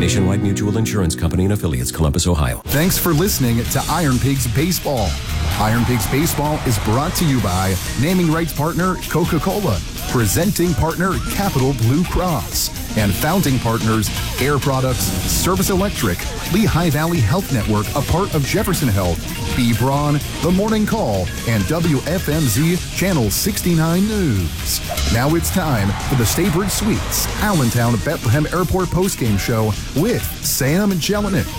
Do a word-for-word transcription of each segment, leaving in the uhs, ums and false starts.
Nationwide Mutual Insurance Company and affiliates, Columbus, Ohio. Thanks for listening to Iron Pigs Baseball. Iron Pigs Baseball is brought to you by naming rights partner Coca-Cola, presenting partner Capital Blue Cross, and founding partners Air Products, Service Electric, Lehigh Valley Health Network, a part of Jefferson Health, B. Braun, The Morning Call, and W F M Z Channel sixty-nine News. Now it's time for the Staybridge Suites Allentown Bethlehem Airport postgame show with Sam Jelinek.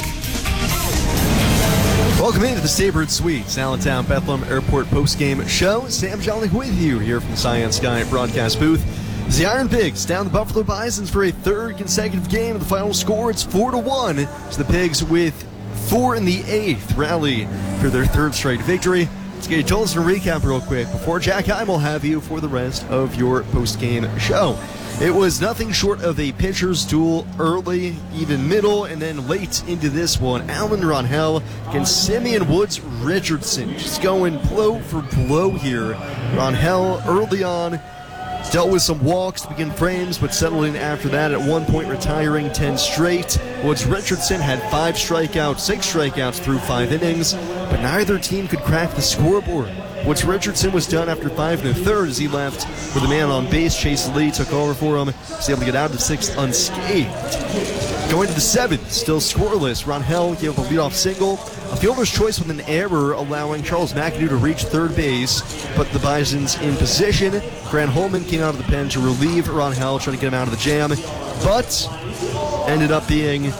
Welcome into the Staybridge Suites, Allentown Bethlehem Airport postgame show. Sam Jelinek with you here from the Science Sky broadcast booth. The Iron Pigs down the Buffalo Bisons for a third consecutive game. The final score, it's four to one. So the Pigs with four in the eighth rally for their third straight victory. Let's get you told us a recap real quick before Jack Heim will have you for the rest of your postgame show. It was nothing short of a pitcher's duel early, even middle, and then late into this one. Alan Ronhell against Simeon Woods Richardson. Just going blow for blow here. Ronhell early on dealt with some walks to begin frames, but settled in after that, at one point retiring ten straight. Woods Richardson had five strikeouts, six strikeouts through five innings, but neither team could crack the scoreboard. Woods Richardson was done after five and a third as he left with a man on base. Chase Lee took over for him, was able to get out of the sixth unscathed. Going to the seventh, still scoreless. Ronhell gave up a leadoff single. A fielder's choice with an error, allowing Charles McAdoo to reach third base, but the Bisons in position. Grant Holman came out of the pen to relieve Ronhell, trying to get him out of the jam, but ended up being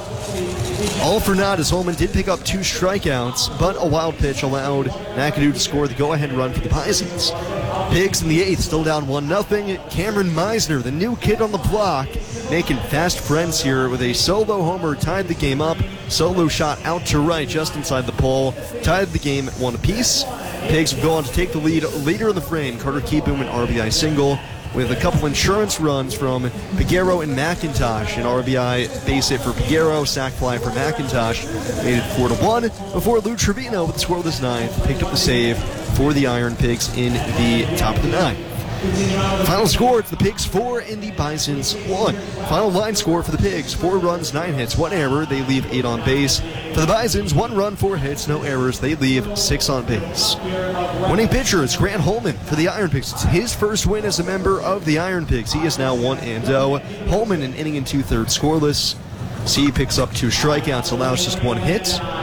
all for naught as Holman did pick up two strikeouts, but a wild pitch allowed McAdoo to score the go-ahead run for the Bisons. Pigs in the eighth, still down one nothing. Cameron Meisner, the new kid on the block, making fast friends here with a solo homer, tied the game up. Solo shot out to right, just inside the pole, tied the game at one apiece. Pigs will go on to take the lead later in the frame. Carter Keeboom, an R B I single, with a couple insurance runs from Piguero and McIntosh. An R B I base hit for Piguero, sac fly for McIntosh, made it four to one. Before Lou Trevino with the scoreless ninth picked up the save for the Iron Pigs in the top of the ninth. Final score, it's the Pigs four and the Bisons one. Final line score for the Pigs, four runs, nine hits, one error. They leave eight on base. For the Bisons, one run, four hits, no errors. They leave six on base. Winning pitcher is Grant Holman for the Iron Pigs. It's his first win as a member of the Iron Pigs. He is now one and oh. Holman, an inning and two-thirds scoreless. C picks up two strikeouts, allows just one hit.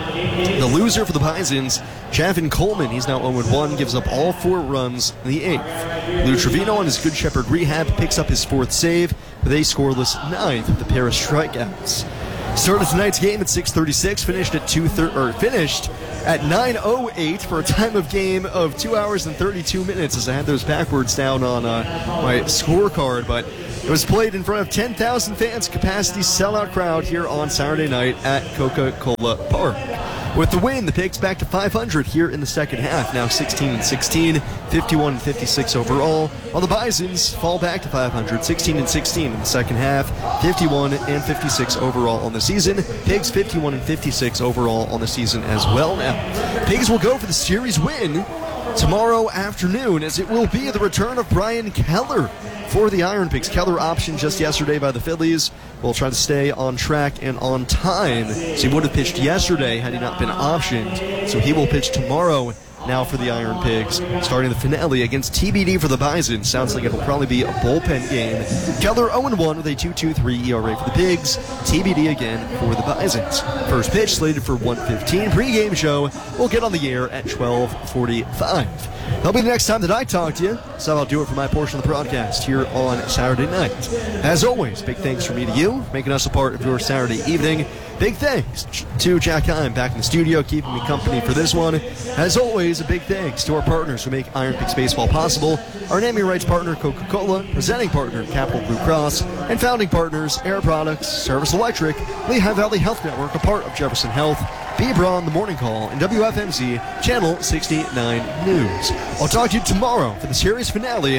The loser for the Bisons, Javin Coleman, he's now oh and one, gives up all four runs in the eighth. Lou Trevino on his Good Shepherd rehab picks up his fourth save with a scoreless ninth with a pair of strikeouts. Started tonight's game at six thirty-six, finished at two thir- or finished at nine oh eight for a time of game of two hours and thirty-two minutes, as I had those backwards down on uh, my scorecard, but it was played in front of ten thousand fans, capacity sellout crowd here on Saturday night at Coca-Cola Park. With the win, the Pigs back to five hundred here in the second half, now sixteen and sixteen, fifty-one and fifty-six overall, while the Bisons fall back to five hundred, sixteen and sixteen in the second half, fifty-one and fifty-six overall on the season. Pigs fifty-one and fifty-six overall on the season as well now. Pigs will go for the series win tomorrow afternoon, as it will be the return of Brian Keller for the Iron Pigs. Keller optioned just yesterday by the Phillies. Will try to stay on track and on time. So he would have pitched yesterday had he not been optioned. So he will pitch tomorrow now for the Iron Pigs, starting the finale against T B D for the Bison. Sounds like it'll probably be a bullpen game. Keller oh and one with a two point two three E R A for the Pigs. T B D again for the Bisons. First pitch slated for one fifteen. Pre-game show will get on the air at twelve forty-five. That'll be the next time that I talk to you, so I'll do it for my portion of the broadcast here on Saturday night. As always, big thanks from me to you, making us a part of your Saturday evening. Big thanks to Jack Heim back in the studio, keeping me company for this one. As always, a big thanks to our partners who make Iron Pigs baseball possible. Our naming rights partner, Coca-Cola, presenting partner, Capital Blue Cross, and founding partners, Air Products, Service Electric, Lehigh Valley Health Network, a part of Jefferson Health, B. Braun, The Morning Call, and W F M Z Channel sixty-nine News. I'll talk to you tomorrow for the series finale.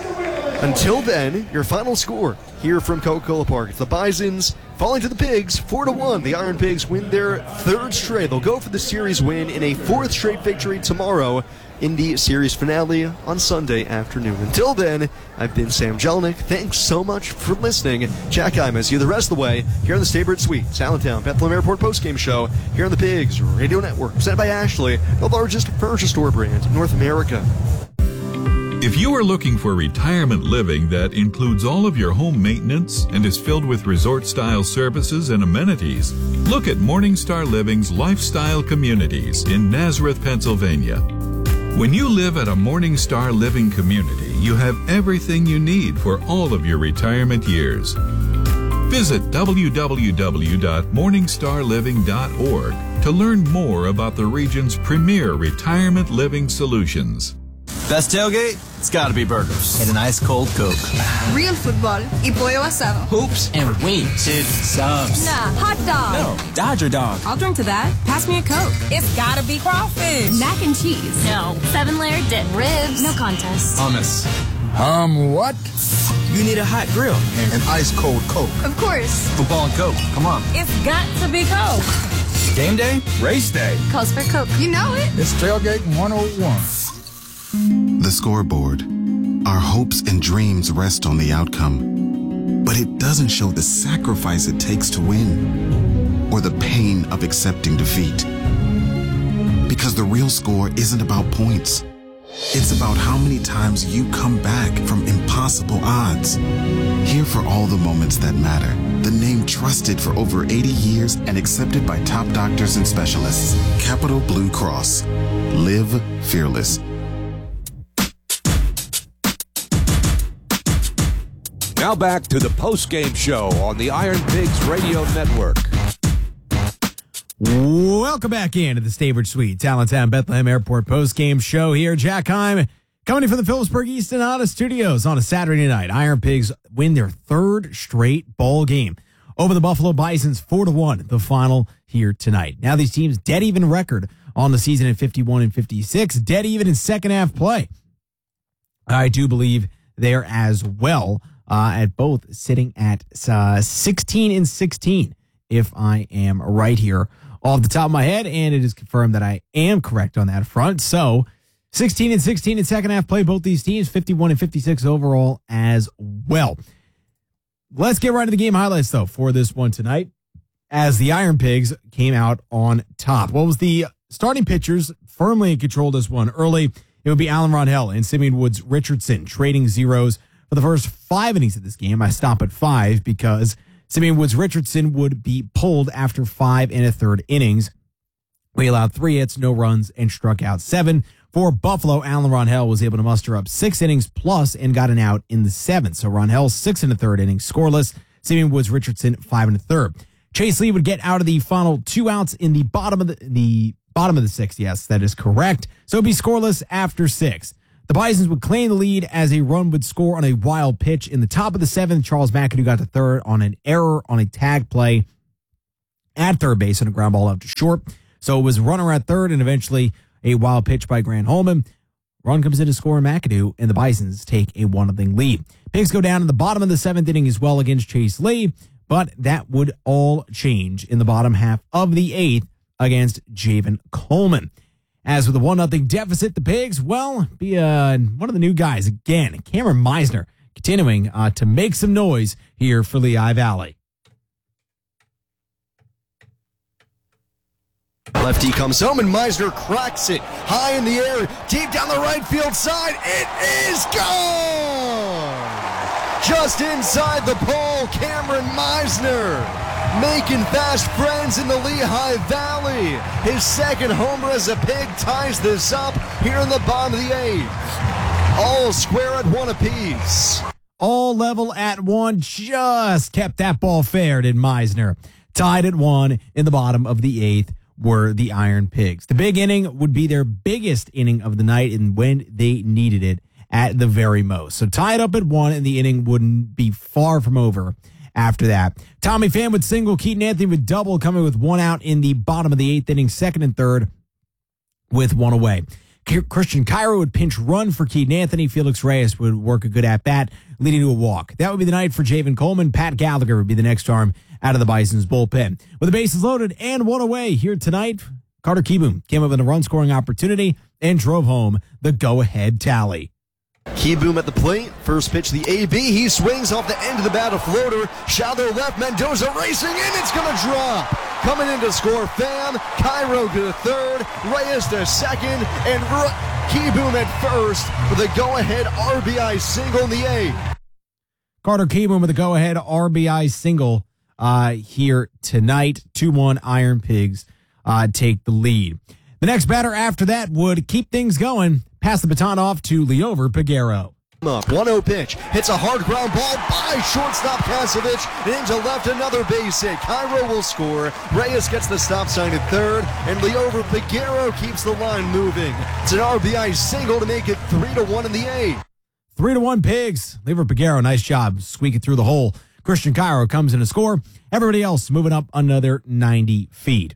Until then, your final score here from Coca-Cola Park. It's the Bisons falling to the Pigs, four to one. The Iron Pigs win their third straight. They'll go for the series win in a fourth straight victory tomorrow Indy Series finale on Sunday afternoon. Until then, I've been Sam Jelinek. Thanks so much for listening. Jack Imus, you the rest of the way here on the Staybird Suites, Allentown Bethlehem Airport postgame show here on the Pigs Radio Network, presented by Ashley, the largest furniture store brand in North America. If you are looking for retirement living that includes all of your home maintenance and is filled with resort-style services and amenities, look at Morningstar Living's Lifestyle Communities in Nazareth, Pennsylvania. When you live at a Morningstar Living community, you have everything you need for all of your retirement years. Visit w w w dot morningstar living dot org to learn more about the region's premier retirement living solutions. Best tailgate? It's gotta be burgers. And an ice cold Coke. Real football y pollo asado. Hoops and wings. Dude, subs. Nah, hot dog. No, Dodger dog. I'll drink to that. Pass me a Coke. It's gotta be crawfish. Mac and cheese. No. Seven layer dip. Ribs. No contest. Hummus. Um, what? You need a hot grill. And an ice cold Coke. Of course. Football and Coke. Come on. It's got to be Coke. Game day? Race day. Calls for Coke. You know it. It's Tailgate one oh one. The scoreboard. Our hopes and dreams rest on the outcome. But it doesn't show the sacrifice it takes to win, or the pain of accepting defeat. Because the real score isn't about points. It's about how many times you come back from impossible odds. Here for all the moments that matter. The name trusted for over eighty years and accepted by top doctors and specialists. Capital Blue Cross. Live fearless. Now back to the post-game show on the Iron Pigs Radio Network. Welcome back into the Staybird Suites, Allentown Bethlehem Airport post-game show here. Jack Heim coming in from the Phillipsburg Easton Auto Studios on a Saturday night. Iron Pigs win their third straight ball game over the Buffalo Bisons, four to one, the final here tonight. Now these teams dead even record on the season at fifty-one and fifty-six, dead even in second half play. I do believe they're as well. Uh, at both sitting at uh, sixteen and sixteen, if I am right here off the top of my head, and it is confirmed that I am correct on that front. So sixteen and sixteen in second half play, both these teams, fifty-one and fifty-six overall as well. Let's get right to the game highlights, though, for this one tonight, as the Iron Pigs came out on top. What was the starting pitchers firmly in control of this one early? It would be Alan Ronhell and Simeon Woods Richardson trading zeros for the first five innings of this game. I stop at five because Simeon Woods Richardson would be pulled after five and a third innings. We allowed three hits, no runs, and struck out seven. For Buffalo, Alan Ronhell was able to muster up six innings plus and got an out in the seventh. So Ronhell, six and a third innings, scoreless. Simeon Woods Richardson, five and a third. Chase Lee would get out of the final two outs in the bottom of the, the bottom of the sixth. Yes, that is correct. So it'd be scoreless after six. The Bisons would claim the lead as a run would score on a wild pitch. In the top of the seventh, Charles McAdoo got to third on an error on a tag play at third base on a ground ball out to short. So it was runner at third and eventually a wild pitch by Grant Holman. Run comes in to score in McAdoo, and the Bisons take a one nothing lead. Pigs go down in the bottom of the seventh inning as well against Chase Lee, but that would all change in the bottom half of the eighth against Javen Coleman. As with a one nothing deficit, the Pigs, well, be uh, one of the new guys again, Cameron Meisner, continuing uh, to make some noise here for Lehigh Valley. Lefty comes home and Meisner cracks it high in the air, deep down the right field side. It is gone! Just inside the pole, Cameron Meisner making fast friends in the Lehigh Valley. His second homer as a Pig ties this up here in the bottom of the eighth. All square at one apiece. All level at one, just kept that ball fair, did Meisner. Tied at one in the bottom of the eighth were the Iron Pigs. The big inning would be their biggest inning of the night and when they needed it at the very most. So tied up at one, and the inning wouldn't be far from over after that. Tommy Pham would single, Keaton Anthony would double, coming with one out in the bottom of the eighth inning, second and third with one away. Christian Cairo would pinch run for Keaton Anthony. Felix Reyes would work a good at-bat, leading to a walk. That would be the night for Javen Coleman. Pat Gallagher would be the next arm out of the Bison's bullpen. With the bases loaded and one away here tonight, Carter Kieboom came up with a run-scoring opportunity, and drove home the go-ahead tally. Kieboom at the plate. First pitch, the A B. He swings off the end of the bat, a floater. Shallow left. Mendoza racing in. It's going to drop. Coming in to score, Pham. Cairo to the third. Reyes to second. And R- Kieboom at first for the go-ahead R B I single in the eighth. Carter Kieboom with a go-ahead R B I single uh, here tonight. two one Iron Pigs uh, take the lead. The next batter after that would keep things going. Pass the baton off to Liover Peguero. Up one oh pitch, hits a hard ground ball by shortstop Kasevich, and into left, another base hit. Cairo will score. Reyes gets the stop sign at third, and Liover Peguero keeps the line moving. It's an R B I single to make it three to one in the eighth. Three to one Pigs. Liover Peguero, nice job squeaking through the hole. Christian Cairo comes in to score. Everybody else moving up another ninety feet.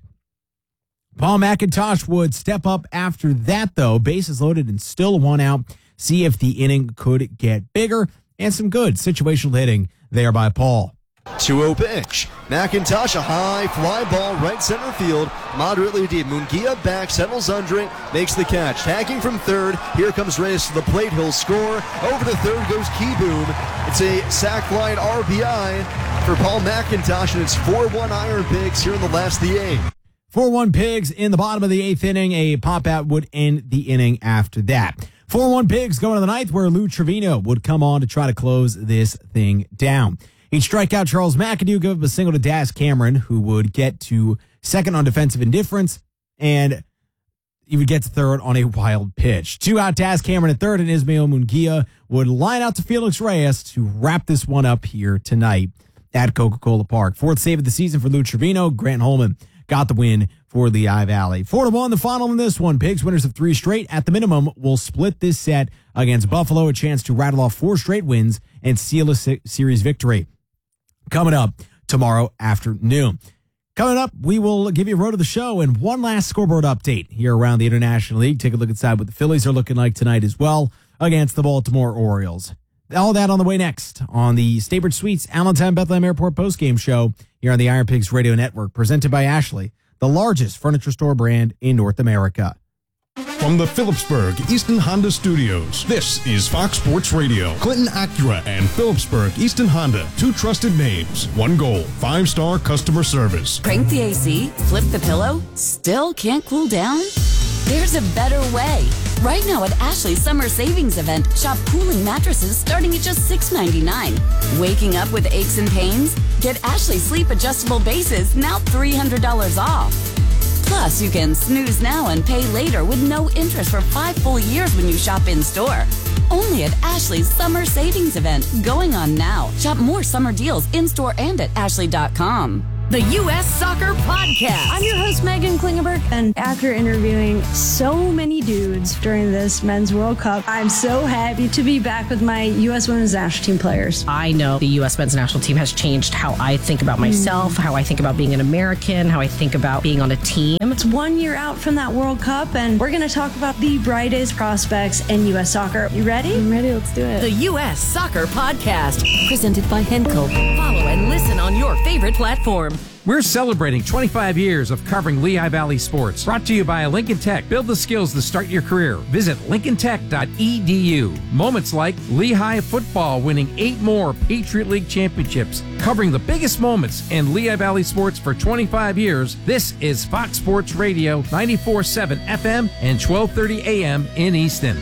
Paul McIntosh would step up after that, though. Bases loaded and still one out. See if the inning could get bigger, and some good situational hitting there by Paul. two oh pitch. McIntosh, a high fly ball right center field, moderately deep. Munguia back, settles under it, makes the catch. Tagging from third. Here comes Reyes to the plate. He'll score. Over to third goes Kieboom. It's a sac fly and R B I for Paul McIntosh, and it's four one Iron Pigs here in the last of the eighth. four one Pigs in the bottom of the eighth inning. A pop-out would end the inning after that. four one Pigs going to the ninth, where Lou Trevino would come on to try to close this thing down. He'd strike out Charles McAdoo, give up a single to Das Cameron, who would get to second on defensive indifference, and he would get to third on a wild pitch. Two out, Das Cameron at third, and Ismael Munguia would line out to Felix Reyes to wrap this one up here tonight at Coca-Cola Park. Fourth save of the season for Lou Trevino. Grant Holman got the win for Lehigh Valley. Four to one, the final in this one. Pigs, winners of three straight, at the minimum, will split this set against Buffalo, a chance to rattle off four straight wins and seal a series victory. Coming up tomorrow afternoon. Coming up, we will give you a road of the show and one last scoreboard update here around the International League. Take a look inside what the Phillies are looking like tonight as well against the Baltimore Orioles. All that on the way next on the Staybridge Suites Allentown Bethlehem Airport postgame show here on the Iron Pigs Radio Network, presented by Ashley, the largest furniture store brand in North America. From the Phillipsburg Easton Honda Studios, this is Fox Sports Radio. Clinton Acura and Phillipsburg Easton Honda, two trusted names, one goal, five-star customer service. Crank the A C, flip the pillow, still can't cool down? There's a better way. Right now at Ashley's Summer Savings Event, shop cooling mattresses starting at just six ninety-nine. Waking up with aches and pains? Get Ashley Sleep Adjustable Bases, now three hundred dollars off. Plus, you can snooze now and pay later with no interest for five full years when you shop in-store. Only at Ashley's Summer Savings Event, going on now. Shop more summer deals in-store and at ashley dot com. The U S Soccer Podcast. I'm your host, Megan Klingenberg, and after interviewing so many dudes during this Men's World Cup, I'm so happy to be back with my U S Women's National Team players. I know the U S Men's National Team has changed how I think about myself, mm. how I think about being an American, how I think about being on a team. It's one year out from that World Cup, and we're going to talk about the brightest prospects in U S soccer. You ready? I'm ready. Let's do it. The U S Soccer Podcast, presented by Henco. Follow and listen on your favorite platform. We're celebrating twenty-five years of covering Lehigh Valley sports. Brought to you by Lincoln Tech. Build the skills to start your career. Visit lincoln tech dot e d u. Moments like Lehigh football winning eight more Patriot League championships. Covering the biggest moments in Lehigh Valley sports for twenty-five years. This is Fox Sports Radio, ninety-four point seven F M and twelve thirty A M in Easton.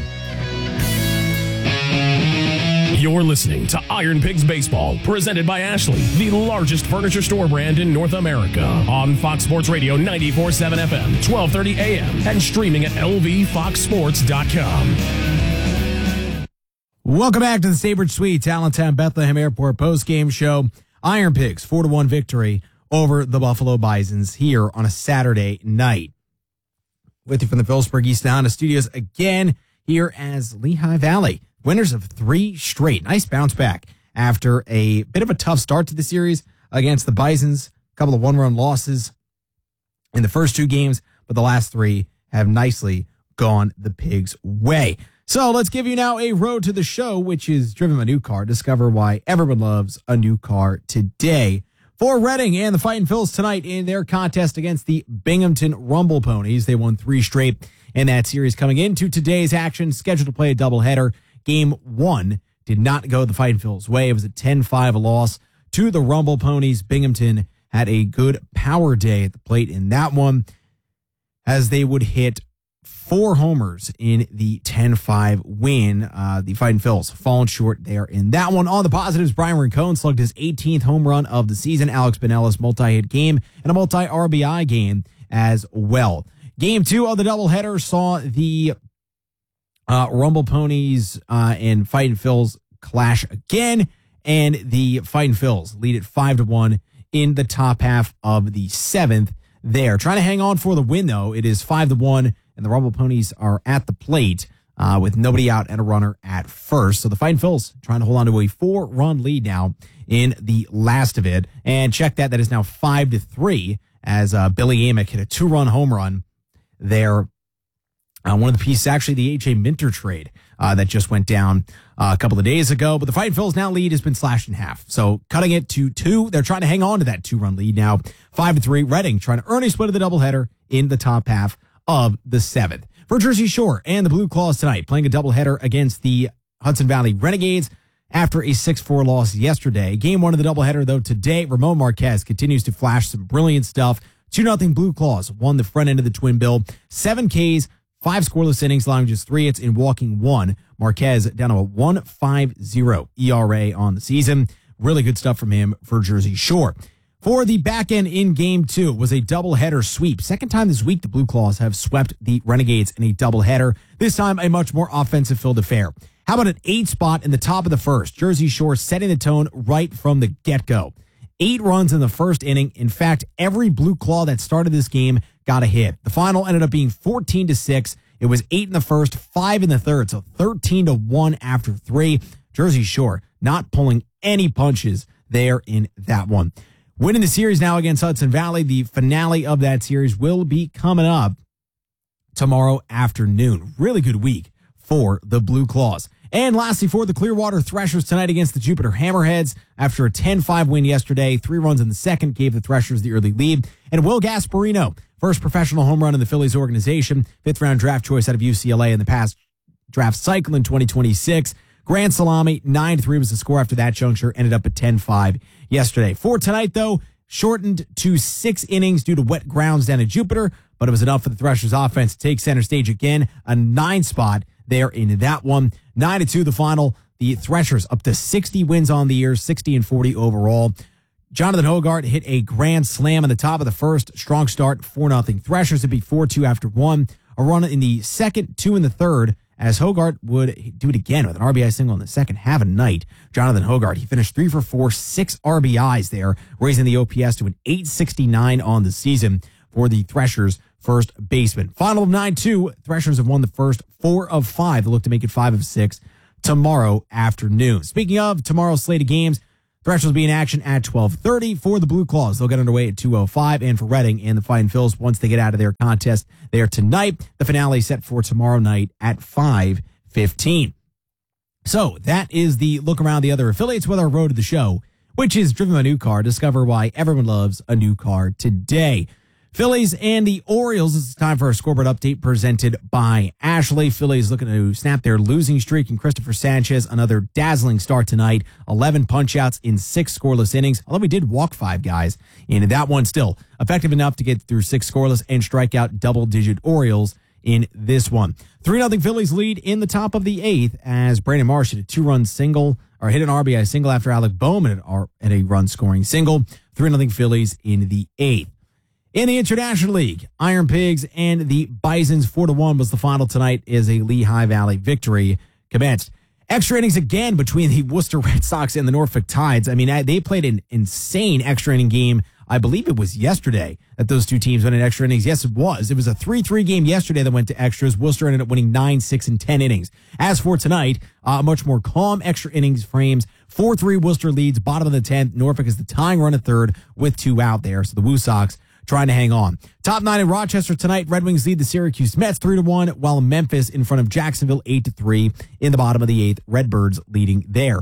You're listening to Iron Pigs Baseball, presented by Ashley, the largest furniture store brand in North America. On Fox Sports Radio ninety-four point seven F M, twelve thirty A M, and streaming at L V fox sports dot com. Welcome back to the Staybridge Suites Allentown Bethlehem Airport postgame show. Iron Pigs, four to one victory over the Buffalo Bisons here on a Saturday night. With you from the Phillipsburg Easton Honda Studios again here as Lehigh Valley. Winners of three straight. Nice bounce back after a bit of a tough start to the series against the Bisons. A couple of one-run losses in the first two games, but the last three have nicely gone the Pigs' way. So let's give you now a road to the show, which is driven by a new car. Discover why everyone loves a new car today For Reading and the Fightin' Phils tonight in their contest against the Binghamton Rumble Ponies. They won three straight in that series coming into today's action, scheduled to play a doubleheader. Game one did not go the Fightin' Phils' way. It was a ten five loss to the Rumble Ponies. Binghamton had a good power day at the plate in that one, as they would hit four homers in the ten five win. Uh, the Fightin' Phils falling short there in that one. On the positives, Brian Rincon slugged his eighteenth home run of the season. Alex Pinellas multi-hit game and a multi-R B I game as well. Game two of the doubleheader saw the uh, Rumble Ponies uh, and Fightin' Phils clash again, and the Fightin' Phils lead it five to one in the top half of the seventh. There, trying to hang on for the win though. It is five to one. And the Rumble Ponies are at the plate uh, with nobody out and a runner at first. So the Fightin' Phils trying to hold on to a four-run lead now in the last of it. And check that. That is now five to three as uh, Billy Amick hit a two-run home run there. Uh, one of the pieces, actually, the A J Minter trade uh, that just went down uh, a couple of days ago. But the Fightin' Phils now lead has been slashed in half. So cutting it to two. They're trying to hang on to that two-run lead now. Five to three. Reading trying to earn a split of the doubleheader in the top half of the seventh. For Jersey Shore and the Blue Claws tonight, playing a doubleheader against the Hudson Valley Renegades after a six four loss yesterday. Game one of the doubleheader, though, today, Ramon Marquez continues to flash some brilliant stuff. two nothing Blue Claws won the front end of the twin bill. Seven Ks, five scoreless innings, allowing just three hits in walking one. Marquez down to a one point five oh E R A on the season. Really good stuff from him for Jersey Shore. For the back end in game two, it was a doubleheader sweep. Second time this week, the Blue Claws have swept the Renegades in a doubleheader. This time, a much more offensive-filled affair. How about an eight spot in the top of the first? Jersey Shore setting the tone right from the get-go. Eight runs in the first inning. In fact, every Blue Claw that started this game got a hit. The final ended up being fourteen to six. It was eight in the first, five in the third, so thirteen to one after three. Jersey Shore not pulling any punches there in that one. Winning the series now against Hudson Valley. The finale of that series will be coming up tomorrow afternoon. Really good week for the Blue Claws. And lastly, for the Clearwater Threshers tonight against the Jupiter Hammerheads. After a ten five win yesterday, three runs in the second gave the Threshers the early lead. And Will Gasparino, first professional home run in the Phillies organization, fifth round draft choice out of U C L A in the past draft cycle in twenty twenty-six. Grand Salami, nine to three was the score after that juncture, ended up at ten five yesterday. For tonight, though, shortened to six innings due to wet grounds down at Jupiter, but it was enough for the Threshers offense to take center stage again. A nine spot there in that one. nine to two the final. The Threshers up to sixty wins on the year, sixty and forty overall. Jonathan Hogart hit a grand slam in the top of the first. Strong start, four nothing. Threshers would be four two after one. A run in the second, two in the third, as Hogart would do it again with an R B I single in the second. Have a night. Jonathan Hogart, he finished three for four, six R B Is there, raising the O P S to an eight sixty-nine on the season for the Threshers' first baseman. Final of nine two. Threshers have won the first four of five. They look to make it five of six tomorrow afternoon. Speaking of tomorrow's slate of games, Threshers will be in action at twelve thirty. For the Blue Claws, they'll get underway at two oh five. And for Reading and the Fightin' Phils, once they get out of their contest there tonight, the finale set for tomorrow night at five fifteen. So that is the look around the other affiliates with our road to the show, which is driven by a new car. Discover why everyone loves a new car today. Phillies and the Orioles. It's time for a scoreboard update presented by Ashley. Phillies looking to snap their losing streak, and Christopher Sanchez, another dazzling start tonight. eleven punch-outs in six scoreless innings, although we did walk five guys in that one. Still effective enough to get through six scoreless and strike out double-digit Orioles in this one. three nothing Phillies lead in the top of the eighth as Brandon Marsh hit a two-run single, or hit an R B I single after Alec Bowman at a run-scoring single. three nothing Phillies in the eighth. In the International League, Iron Pigs and the Bisons four to one was the final tonight as a Lehigh Valley victory commenced. Extra innings again between the Worcester Red Sox and the Norfolk Tides. I mean, they played an insane extra inning game. I believe it was yesterday that those two teams went in extra innings. Yes, it was. It was a three three game yesterday that went to extras. Worcester ended up winning nine, six, and ten innings. As for tonight, uh, much more calm extra innings frames. four three Worcester leads, bottom of the tenth. Norfolk is the tying run at third with two out there. So the Woo Sox trying to hang on. Top nine in Rochester tonight. Red Wings lead the Syracuse Mets three to one, while Memphis in front of Jacksonville eight to three in the bottom of the eighth. Redbirds leading there.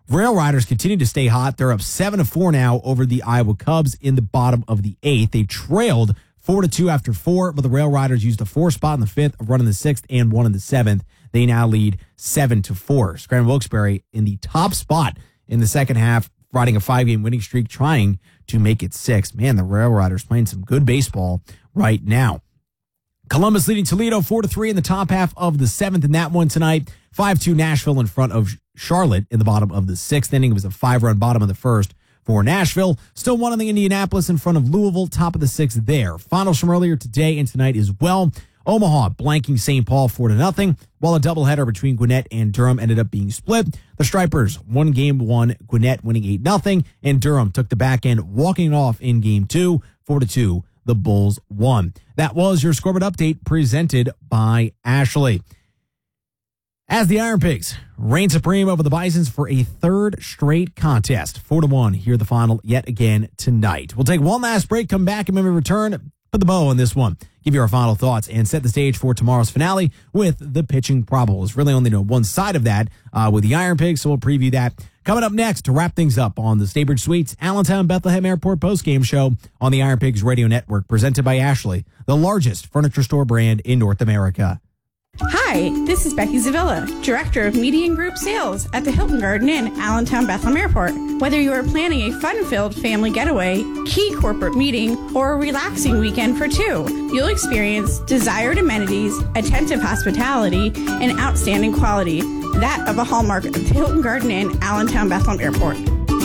Rail Riders continue to stay hot. They're up seven to four now over the Iowa Cubs in the bottom of the eighth. They trailed four to two after four, but the Rail Riders used a four spot in the fifth, a run in the sixth, and one in the seventh. They now lead seven to four. Scranton Wilkes-Barre in the top spot in the second half, riding a five-game winning streak, trying to make it six. Man, the Rail Riders playing some good baseball right now. Columbus leading Toledo four to three in the top half of the seventh in that one tonight. five two Nashville in front of Charlotte in the bottom of the sixth inning. It was a five-run bottom of the first for Nashville. Still one in the Indianapolis in front of Louisville, top of the sixth there. Finals from earlier today and tonight as well. Omaha blanking Saint Paul four to nothing, while a doubleheader between Gwinnett and Durham ended up being split. The Stripers won game one, Gwinnett winning eight nothing, and Durham took the back end, walking off in game two, four to two. The Bulls won. That was your scoreboard update presented by Ashley. As the Iron Pigs reign supreme over the Bisons for a third straight contest, four to one, here the final yet again tonight. We'll take one last break, come back, and when we return, put the bow on this one, give you our final thoughts, and set the stage for tomorrow's finale with the pitching probables. Really only know one side of that uh, with the Iron Pigs, so we'll preview that coming up next to wrap things up on the Staybridge Suites Allentown Bethlehem Airport postgame show on the Iron Pigs Radio Network, presented by Ashley, the largest furniture store brand in North America. Hi, this is Becky Zavilla, Director of Media and Group Sales at the Hilton Garden Inn, Allentown Bethlehem Airport. Whether you are planning a fun-filled family getaway, key corporate meeting, or a relaxing weekend for two, you'll experience desired amenities, attentive hospitality, and outstanding quality, that of a hallmark of the Hilton Garden Inn, Allentown Bethlehem Airport.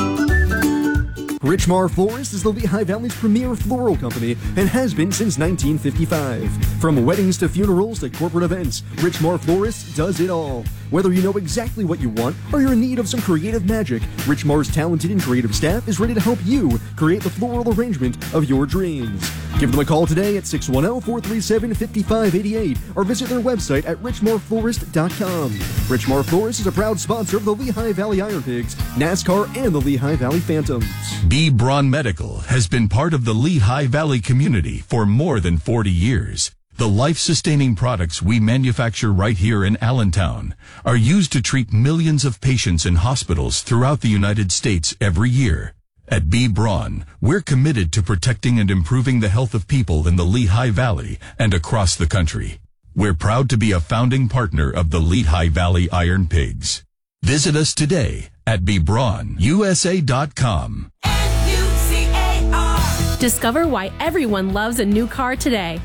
Richmar Florist is the Lehigh Valley's premier floral company and has been since nineteen fifty-five. From weddings to funerals to corporate events, Richmar Florist does it all. Whether you know exactly what you want or you're in need of some creative magic, Richmar's talented and creative staff is ready to help you create the floral arrangement of your dreams. Give them a call today at six one zero, four three seven, five five eight eight or visit their website at richmar florist dot com. Richmar Florist is a proud sponsor of the Lehigh Valley Iron Pigs, NASCAR, and the Lehigh Valley Phantoms. B. Braun Medical has been part of the Lehigh Valley community for more than forty years. The life-sustaining products we manufacture right here in Allentown are used to treat millions of patients in hospitals throughout the United States every year. At B. Braun, we're committed to protecting and improving the health of people in the Lehigh Valley and across the country. We're proud to be a founding partner of the Lehigh Valley Iron Pigs. Visit us today at b braun u s a dot com. Discover why everyone loves a new car today.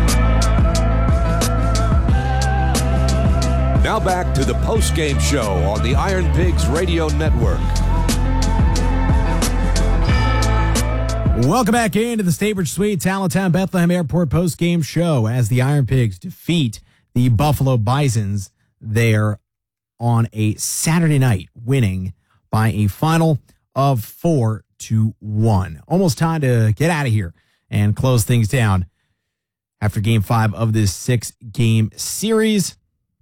Now back to the post-game show on the Iron Pigs Radio Network. Welcome back into the Staybridge Suites Allentown Bethlehem Airport post-game show as the Iron Pigs defeat the Buffalo Bisons there on a Saturday night, winning by a final of four to one. Almost time to get out of here and close things down after game five of this six-game series.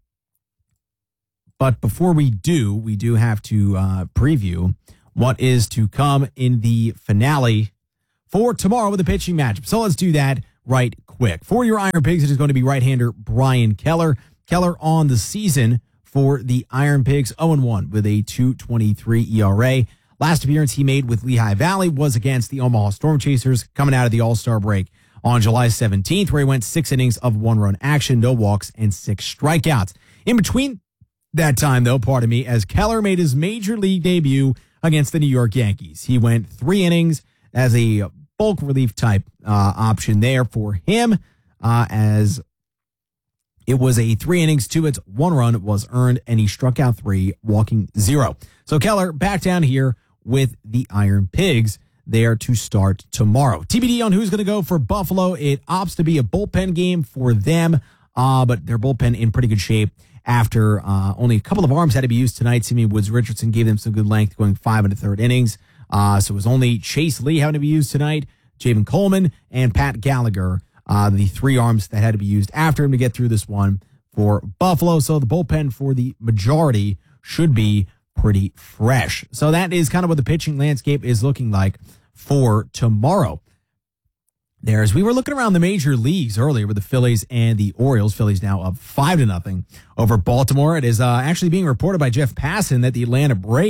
But before we do, we do have to uh, preview what is to come in the finale for tomorrow with the pitching matchup. So let's do that right quick. For your Iron Pigs, it is going to be right-hander Brian Keller. Keller on the season for the Iron Pigs, oh and one with a two twenty-three E R A. Last appearance he made with Lehigh Valley was against the Omaha Storm Chasers coming out of the All-Star break on July seventeenth, where he went six innings of one-run action, no walks, and six strikeouts. In between that time, though, pardon me, as Keller made his major league debut against the New York Yankees. He went three innings as a bulk relief type uh, option there for him, uh, as it was a three innings, two hits, one run was earned, and he struck out three, walking zero. So Keller back down here with the Iron Pigs there to start tomorrow. T B D on who's going to go for Buffalo. It opts to be a bullpen game for them, uh, but their bullpen in pretty good shape after uh, only a couple of arms had to be used tonight. Simeon Woods-Richardson gave them some good length, going five and a third innings. Uh, so it was only Chase Lee having to be used tonight, Javen Coleman, and Pat Gallagher, uh, the three arms that had to be used after him to get through this one for Buffalo. So the bullpen for the majority should be pretty fresh. So that is kind of what the pitching landscape is looking like for tomorrow. There, as we were looking around the major leagues earlier with the Phillies and the Orioles, Phillies now up five to nothing over Baltimore. It is uh, actually being reported by Jeff Passan that the Atlanta Braves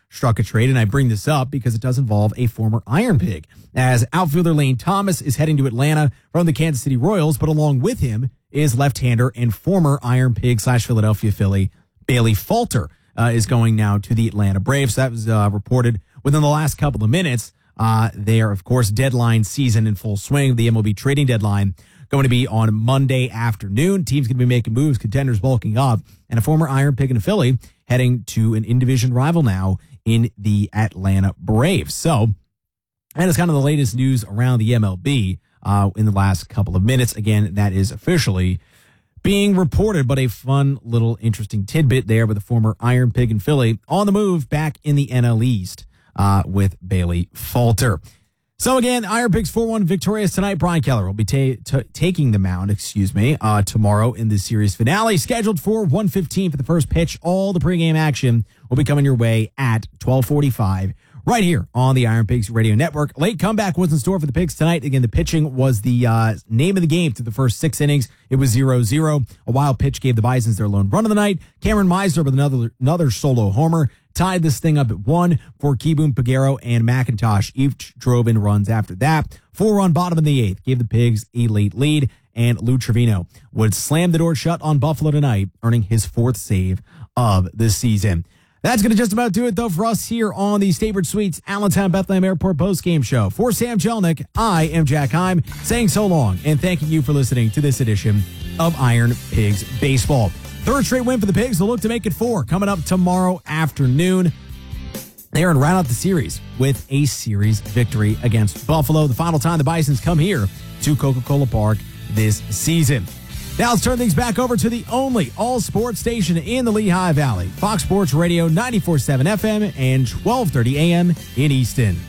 struck a trade, and I bring this up because it does involve a former Iron Pig, as outfielder Lane Thomas is heading to Atlanta from the Kansas City Royals, but along with him is left-hander and former Iron Pig slash Philadelphia Philly Bailey Falter uh, is going now to the Atlanta Braves. That was uh, reported within the last couple of minutes. Uh, they are, of course, deadline season in full swing. The M L B trading deadline going to be on Monday afternoon. Teams going to be making moves, contenders bulking up, and a former Iron Pig in Philly heading to an in-division rival now in the Atlanta Braves. So that is kind of the latest news around the M L B uh, in the last couple of minutes. Again, that is officially being reported, but a fun little interesting tidbit there with the former Iron Pig in Philly on the move back in the N L East uh, with Bailey Falter. So again, Iron Pigs four one victorious tonight. Brian Keller will be ta- t- taking the mound, excuse me, uh, tomorrow in the series finale, scheduled for one fifteen for the first pitch. All the pregame action will be coming your way at twelve forty-five right here on the Iron Pigs Radio Network. Late comeback was in store for the Pigs tonight. Again, the pitching was the uh, name of the game through the first six innings. It was zero zero. A wild pitch gave the Bisons their lone run of the night. Cameron Meisner with another another solo homer tied this thing up at one for Kibum, Peguero, and McIntosh. Each drove in runs after that. Four-run bottom in the eighth gave the Pigs a late lead, and Lou Trevino would slam the door shut on Buffalo tonight, earning his fourth save of the season. That's going to just about do it, though, for us here on the Staybridge Suites Allentown Bethlehem Airport postgame show. For Sam Jelnick, I am Jack Heim, saying so long and thanking you for listening to this edition of Iron Pigs Baseball. Third straight win for the Pigs. They'll look to make it four coming up tomorrow afternoon. They are in round out the series with a series victory against Buffalo. The final time the Bisons come here to Coca-Cola Park this season. Now let's turn things back over to the only all-sports station in the Lehigh Valley, Fox Sports Radio ninety-four point seven F M and twelve thirty A M in Easton.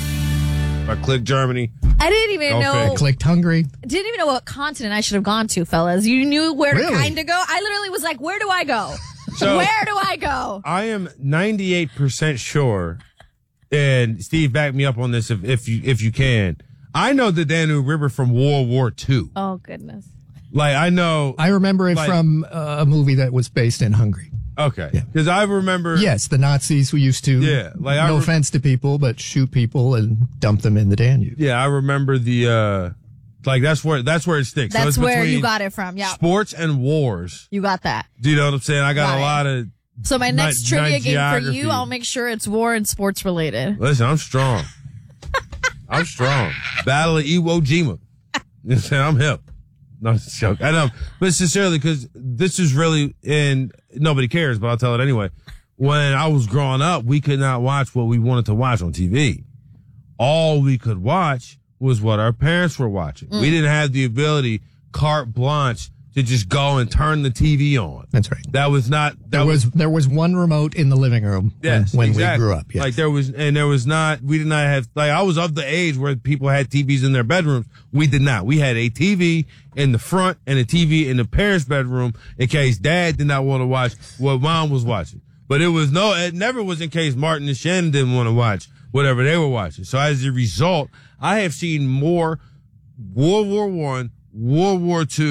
I clicked Germany. I didn't even Okay. know. I clicked Hungary. Didn't even know what continent I should have gone to, fellas. You knew where Really? to kind of go. I literally was like, where do I go? So- where do I go? I am ninety-eight percent sure, and Steve, back me up on this if, if you if you can. I know the Danube River from World War Two. Oh, goodness. Like, I know. I remember it like- from uh, a movie that was based in Hungary. Okay. Because I remember. Yes, the Nazis who used to, Yeah, like I no re- offense to people, but shoot people and dump them in the Danube. Yeah, I remember the. uh Like, that's where that's where it sticks. So That's it's where you between got it from. Yeah. Sports and wars. You got that. Do you know what I'm saying? I got, Got a it. lot of. So my ni- next trivia nice game for geography. you, I'll make sure it's war and sports related. Listen, I'm strong. I'm strong. Battle of Iwo Jima. You know what I'm saying? I'm hip. No, it's a joke. I know. But sincerely, because this is really, and nobody cares, but I'll tell it anyway. When I was growing up, we could not watch what we wanted to watch on T V. All we could watch was what our parents were watching. Mm. We didn't have the ability, carte blanche, to just go and turn the T V on. That's right. That was not. That There was there was one remote in the living room Yes, when, when exactly. we grew up. Yes. Like there was, and there was not, we did not have, like I was of the age where people had T Vs in their bedrooms. We did not. We had a T V in the front and a T V in the parents' bedroom in case dad did not want to watch what mom was watching. But it was no, it never was in case Martin and Shannon didn't want to watch whatever they were watching. So as a result, I have seen more World War One, World War Two,